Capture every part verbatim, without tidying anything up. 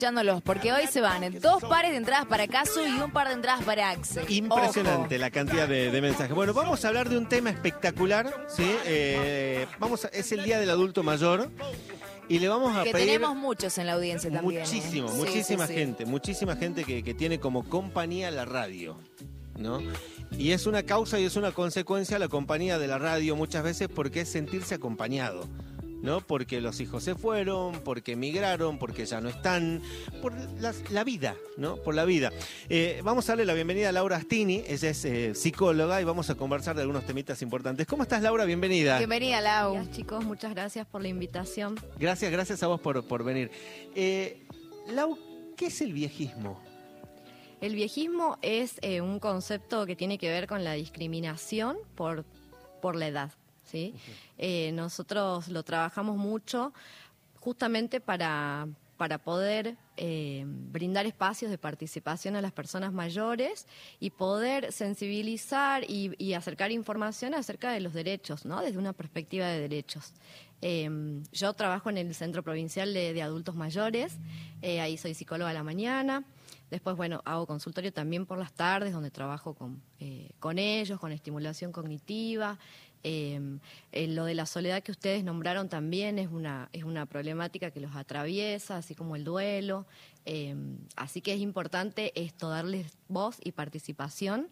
Escuchándolos, porque hoy se van dos pares de entradas para Casu y un par de entradas para Axel. Impresionante Ojo. la cantidad de, de mensajes. Bueno, vamos a hablar de un tema espectacular, ¿sí? Eh, vamos a, es el Día del Adulto Mayor y le vamos a que pedir... tenemos muchos en la audiencia también. Muchísimo, ¿eh? muchísima sí, sí, gente, sí. muchísima gente que, que tiene como compañía la radio, ¿no? Y es una causa y es una consecuencia la compañía de la radio muchas veces porque es sentirse acompañado, ¿no? Porque los hijos se fueron, porque emigraron, porque ya no están, por la, la vida, ¿no? Por la vida. Eh, vamos a darle la bienvenida a Laura Astini, ella es eh, psicóloga y vamos a conversar de algunos temitas importantes. ¿Cómo estás, Laura? Bienvenida. Bienvenida, Lau. Gracias, chicos, muchas gracias por la invitación. Gracias, gracias a vos por, por venir. Eh, Lau, ¿qué es el viejismo? El viejismo es eh, un concepto que tiene que ver con la discriminación por, por la edad, ¿sí? Uh-huh. Eh, nosotros lo trabajamos mucho justamente para, para poder eh, brindar espacios de participación a las personas mayores y poder sensibilizar y, y acercar información acerca de los derechos, ¿no? Desde una perspectiva de derechos. Eh, yo trabajo en el Centro Provincial de, de Adultos Mayores, eh, ahí soy psicóloga a la mañana. Después, bueno, hago consultorio también por las tardes, donde trabajo con, eh, con ellos, con estimulación cognitiva. Eh, eh, lo de la soledad que ustedes nombraron también es una, es una problemática que los atraviesa, así como el duelo. Eh, así que es importante esto, darles voz y participación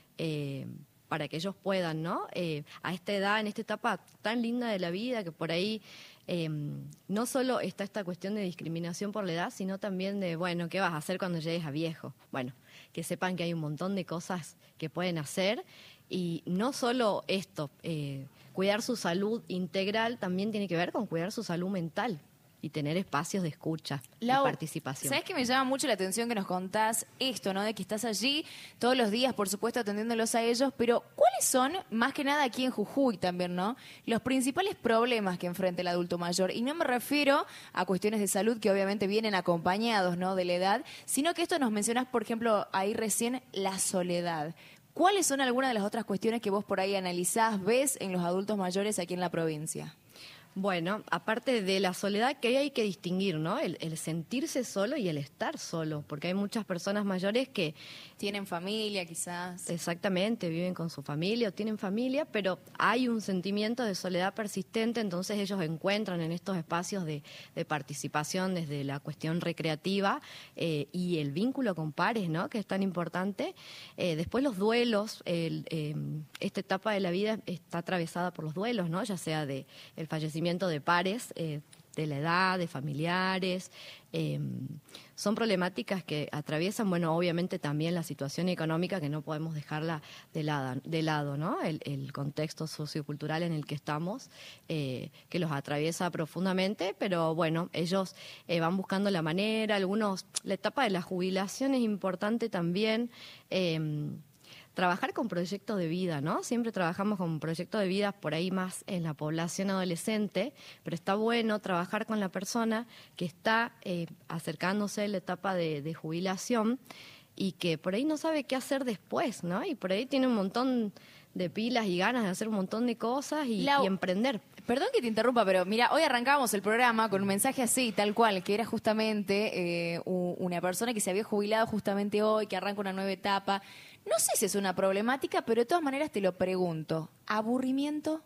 eh, para que ellos puedan, ¿no? Eh, a esta edad, en esta etapa tan linda de la vida, que por ahí... Eh, no solo está esta cuestión de discriminación por la edad, sino también de, bueno, ¿qué vas a hacer cuando llegues a viejo? Bueno, que sepan que hay un montón de cosas que pueden hacer y no solo esto, eh, cuidar su salud integral también tiene que ver con cuidar su salud mental y tener espacios de escucha Lau, y participación. ¿Sabes que me llama mucho la atención que nos contás esto, ¿no? De que estás allí todos los días, por supuesto, atendiéndolos a ellos, pero ¿cuáles son, más que nada aquí en Jujuy también, ¿no? Los principales problemas que enfrenta el adulto mayor. Y no me refiero a cuestiones de salud que obviamente vienen acompañados, ¿no? De la edad, sino que esto nos mencionás, por ejemplo, ahí recién, la soledad. ¿Cuáles son algunas de las otras cuestiones que vos por ahí analizás, ves en los adultos mayores aquí en la provincia? Bueno, aparte de la soledad, que hay que distinguir, ¿no? El, el sentirse solo y el estar solo, porque hay muchas personas mayores que... Tienen familia, quizás. Exactamente, viven con su familia o tienen familia, pero hay un sentimiento de soledad persistente, entonces ellos encuentran en estos espacios de, de participación desde la cuestión recreativa eh, y el vínculo con pares, ¿no? Que es tan importante. Eh, después los duelos, el, eh, esta etapa de la vida está atravesada por los duelos, ¿no? Ya sea de el fallecimiento de pares, eh, de la edad, de familiares. Eh, son problemáticas que atraviesan, bueno, obviamente también la situación económica, que no podemos dejarla de lado, de lado ¿no? El, el contexto sociocultural en el que estamos, eh, que los atraviesa profundamente, pero bueno, ellos eh, van buscando la manera, algunos, la etapa de la jubilación es importante también. Eh, Trabajar con proyectos de vida, ¿no? Siempre trabajamos con proyectos de vida por ahí más en la población adolescente, pero está bueno trabajar con la persona que está eh, acercándose a la etapa de, de jubilación y que por ahí no sabe qué hacer después, ¿no? Y por ahí tiene un montón de pilas y ganas de hacer un montón de cosas y, Lau, y emprender. Perdón que te interrumpa, pero mira, hoy arrancábamos el programa con un mensaje así, tal cual, que era justamente eh, una persona que se había jubilado justamente hoy, que arranca una nueva etapa. No sé si es una problemática, pero de todas maneras te lo pregunto. ¿Aburrimiento?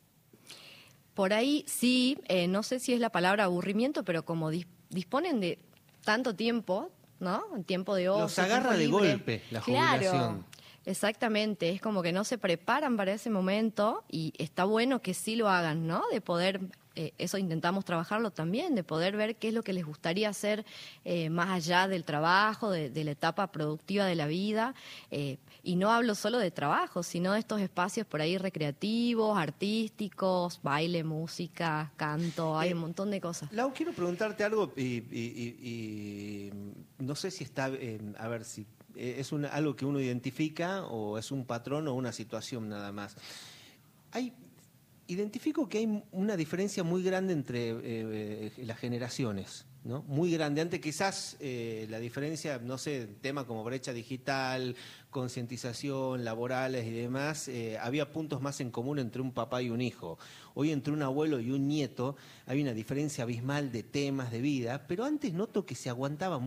Por ahí sí, eh, no sé si es la palabra aburrimiento, pero como dis- disponen de tanto tiempo, ¿no? Tiempo de ocio. Los agarra de libre. golpe la Claro. jubilación. Exactamente, es como que no se preparan para ese momento y está bueno que sí lo hagan, ¿no? De poder, eh, eso intentamos trabajarlo también, de poder ver qué es lo que les gustaría hacer eh, más allá del trabajo, de, de la etapa productiva de la vida. Eh, y no hablo solo de trabajo, sino de estos espacios por ahí recreativos, artísticos, baile, música, canto, hay Eh, un montón de cosas. Lau, quiero preguntarte algo y, y- y- y no sé si está, eh, a ver si es una, algo que uno identifica o es un patrón o una situación nada más. Hay, identifico que hay una diferencia muy grande entre eh, las generaciones, ¿no? Muy grande. Antes quizás eh, la diferencia, no sé, tema como brecha digital, concientización, laborales y demás, eh, había puntos más en común entre un papá y un hijo. Hoy entre un abuelo y un nieto hay una diferencia abismal de temas, de vida, pero antes noto que se aguantaba